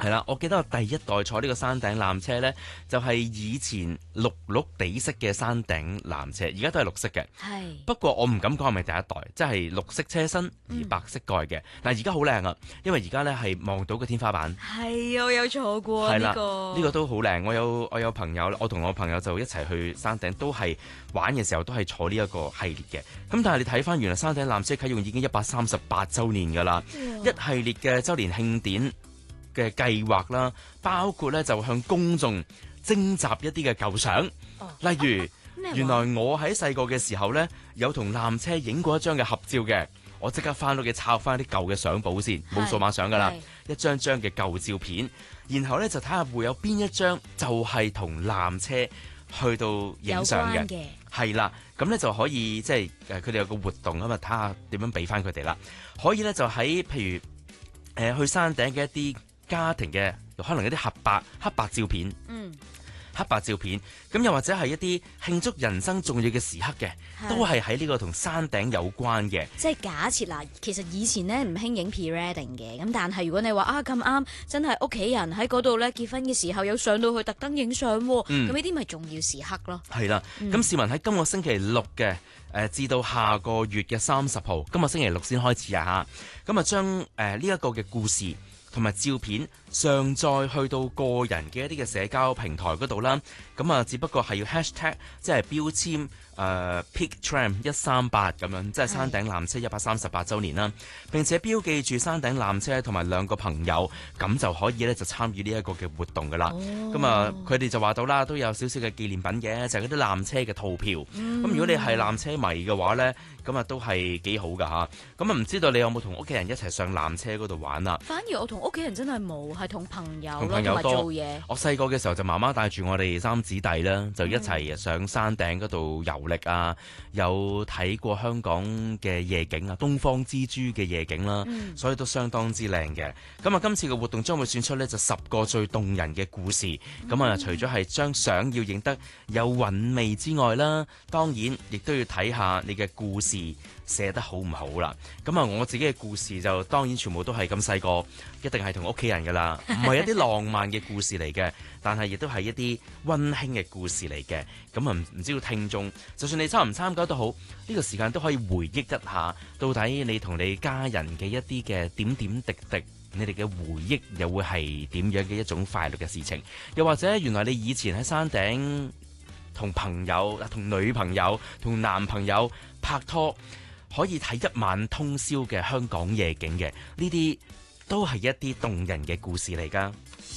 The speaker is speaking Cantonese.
係啦，我記得我第一代坐呢個山頂纜車呢，就係以前綠綠地色嘅山頂纜車，而家都係綠色嘅。 係。 不過我唔敢講係咪第一代，即係綠色車身而白色蓋嘅。但係而家好靚啊，因為而家呢係望到個天花板。 係，我有坐過係啦， 呢個。 呢個都好靚。我有朋友，我同我朋友就一齊去山頂，都係玩嘅時候都係坐呢一個系列嘅。咁但係你睇翻，原來山頂纜車啟用已經138週年㗎啦，一系列嘅週年慶典嘅計劃啦，包括咧就向公眾徵集一啲嘅舊相，例如原來我喺細個嘅時候呢，有同纜車影過一張嘅合照嘅，我即刻翻到去抄翻啲舊嘅相簿先，冇數碼相噶啦，一張張嘅舊照片，然後呢，就睇下會有邊一張就係同纜車去到影相嘅，係啦，咁呢就可以即係佢哋有個活動啊嘛，睇下點樣俾翻佢哋啦，可以呢，就喺譬如去山頂嘅一啲家庭嘅可能一啲黑白照片，黑白照片，咁又或者係一啲慶祝人生重要嘅時刻嘅，都係喺呢個同山頂有關嘅。 即係假設嗱，其實以前咧唔興影 pre-wedding 嘅，咁但係如果你話啊咁啱，真係屋企人喺嗰度咧結婚嘅時候有上到去特登影相，咁呢啲咪重要時刻咯。 係啦，咁市民喺今個星期六嘅至到下個月嘅30號，今個星期六先開始啊嚇，咁啊將呢一個嘅故事同埋照片上載去到個人嘅一啲嘅社交平台嗰度啦，咁啊只不過係要 hashtag 即係標籤Peak Tram 138咁樣，即係山頂纜車138週年啦。並且標記住山頂纜車同埋2個朋友，咁就可以咧就參與呢一個嘅活動噶啦。咁啊佢哋就話到啦，都有少少嘅紀念品嘅，就係嗰啲纜車嘅套票。咁如果你係纜車迷嘅話咧，咁啊都係幾好噶嚇。咁啊唔知道你有冇同屋企人一齊上纜車嗰度玩啊？ 反而我同屋企人真係冇，係同朋友同朋友多做嘢。 我細個嘅時候就媽媽帶住我哋3姊弟啦，就一齊上山頂嗰度遊歷啊，有睇過香港嘅夜景啊，東方之珠嘅夜景啦，所以都相當之靚嘅。咁啊，今次嘅活動將會選出呢就10個最動人嘅故事。咁啊，除咗係將相要影得有韻味之外啦，當然亦都要睇下你嘅故事寫得好唔好啦。咁啊，我自己嘅故事就當然全部都係咁細個，一定係同屋企人噶啦，唔係一啲浪漫嘅故事嚟嘅，但係亦都係一啲溫馨嘅故事嚟嘅。咁啊，唔知道聽眾，就算你參唔參加都好，呢個時間都可以回憶一下，到底你同你家人嘅一啲嘅點點滴滴，你哋嘅回憶又會係點樣嘅一種快樂嘅事情？又或者原來你以前喺山頂同朋友、同女朋友、同男朋友拍拖，可以睇一晚通宵嘅香港夜景嘅，呢啲都係一啲動人嘅故事嚟㗎。